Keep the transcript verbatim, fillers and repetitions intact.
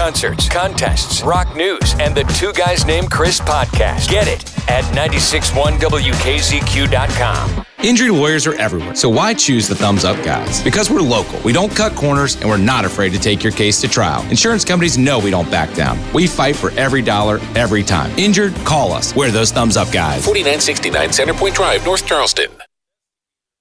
concerts, contests, rock news, and the Two Guys Named Chris podcast. Get it at nine six one W K Z Q dot com. Injury lawyers are everywhere, so why choose the Thumbs Up guys? Because we're local, we don't cut corners, and we're not afraid to take your case to trial. Insurance companies know we don't back down. We fight for every dollar, every time. Injured? Call us. We're those Thumbs Up guys. forty-nine sixty-nine Center Point Drive, North Charleston.